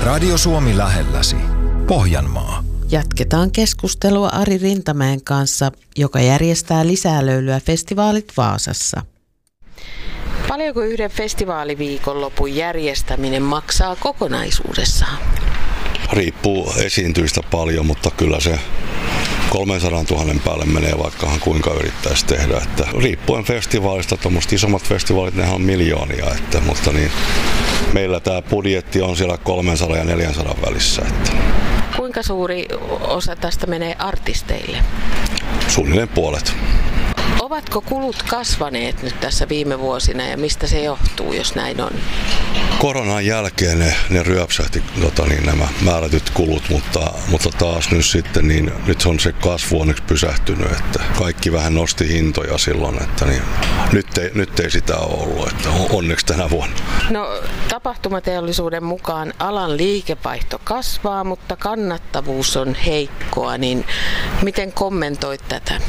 Radio Suomi lähelläsi. Pohjanmaa. Jatketaan keskustelua Ari Rintamäen kanssa, joka järjestää Lisää löylyä -festivaalit Vaasassa. Paljonko yhden festivaaliviikonlopun järjestäminen maksaa kokonaisuudessaan? Riippuu esiintyistä paljon, mutta kyllä se 300 000 päälle menee, vaikkahan kuinka yrittäisi tehdä. Että riippuen festivaalista, tuommoiset isommat festivaalit, nehän on miljoonia, mutta niin, meillä tämä budjetti on siellä 300 ja 400 välissä. Että. Kuinka suuri osa tästä menee artisteille? Suunnilleen puolet. Ovatko kulut kasvaneet nyt tässä viime vuosina ja mistä se johtuu, jos näin on? Koronan jälkeen ne ryöpsähti nämä määrätyt kulut, mutta taas nyt sitten niin nyt on se kasvu onneksi pysähtynyt, että kaikki vähän nosti hintoja silloin, että niin, nyt ei sitä ole ollut, että onneksi tänä vuonna. No, tapahtumateollisuuden mukaan alan liikevaihto kasvaa, mutta kannattavuus on heikkoa, niin miten kommentoit tätä?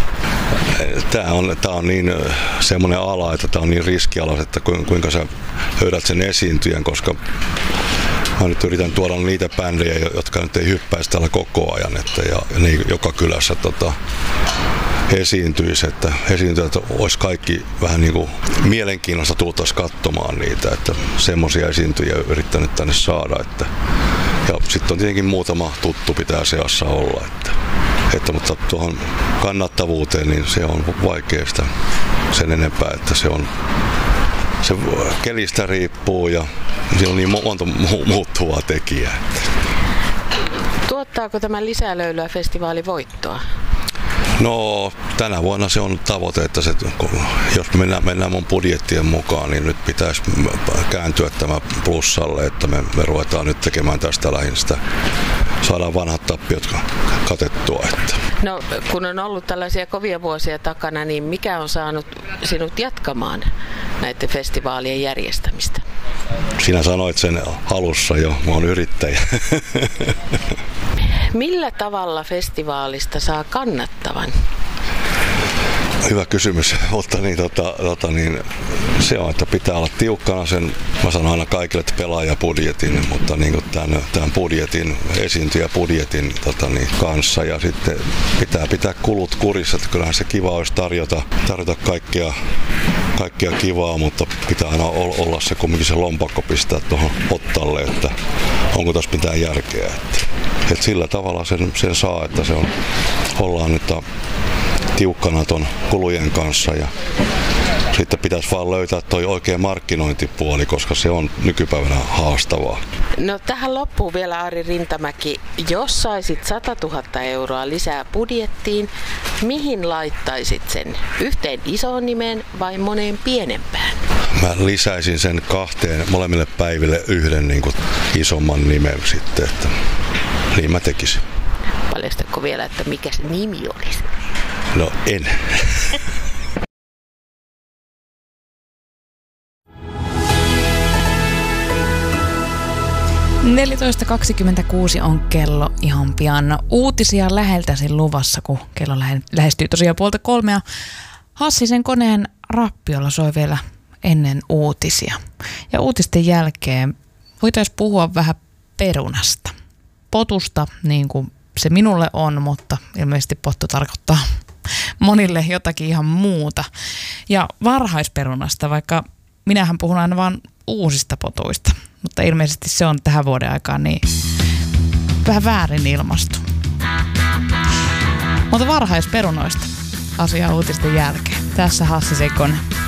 Tämä on niin semmoinen ala, että tämä on niin riskiala, että kuinka sä löydät sen esiintyjän, koska mä nyt yritän tuoda niitä bändejä, jotka nyt ei hyppäisi täällä koko ajan, ja ne joka kylässä esiintyisi, että esiintyjät olisi kaikki vähän niin kuin mielenkiinnosta tultaisiin katsomaan niitä, että semmoisia esiintyjiä yrittänyt tänne saada, ja sitten on tietenkin muutama tuttu pitää seassa olla, mutta tuohon kannattavuuteen niin se on vaikea sitä sen enempää, että se kelistä riippuu ja siinä on niin monta muuttuvaa tekijää. Tuottaako tämä Lisää löylyä -festivaali voittoa? No, tänä vuonna se on tavoite, että jos mennään mun budjettien mukaan, niin nyt pitäisi kääntyä tämä plussalle, että me ruvetaan nyt tekemään tästä lähinnä sitä, saadaan vanhat tappiot katettua. No, kun on ollut tällaisia kovia vuosia takana, niin mikä on saanut sinut jatkamaan näiden festivaalien järjestämistä? Sinä sanoit sen alussa jo, mä oon yrittäjä. Millä tavalla festivaalista saa kannattavan? Hyvä kysymys, mutta se on, että pitää olla tiukkana sen, mä sanon aina kaikille, että pelaajabudjetin, mutta niin tämän budjetin, esiintyjäbudjetin kanssa, ja sitten pitää kulut kurissa, että kyllähän se kiva olisi tarjota kaikkea kivaa, mutta pitää aina olla se kumminkin se lompakko pistää tuohon ottalle, että onko tässä mitään järkeä. Että sillä tavalla sen saa, että ollaan nyt tiukkana ton kulujen kanssa ja sitten pitäisi vaan löytää toi oikea markkinointipuoli, koska se on nykypäivänä haastavaa. No, tähän loppuu vielä Ari Rintamäki. Jos saisit 100 000 euroa lisää budjettiin, mihin laittaisit sen? Yhteen isoon nimeen vai moneen pienempään? Mä lisäisin sen 2 molemmille päiville yhden niin kuin isomman nimen sitten, että niin mä tekisin. Paljastako vielä, että mikä se nimi olisi? No, en. (14.26) on kello ihan pian. Uutisia läheltäsi luvassa, kun kello lähestyy tosiaan 2:30. Hassisen koneen rappiolla soi vielä ennen uutisia. Ja uutisten jälkeen voitaisiin puhua vähän perunasta. Potusta, niin kuin se minulle on, mutta ilmeisesti pottu tarkoittaa monille jotakin ihan muuta. Ja varhaisperunasta, vaikka minähän puhun aina vaan uusista potuista, mutta ilmeisesti se on tähän vuoden aikaan niin vähän väärin ilmastu. Mutta varhaisperunoista asiaa uutisten jälkeen. Tässä Hassisen kone.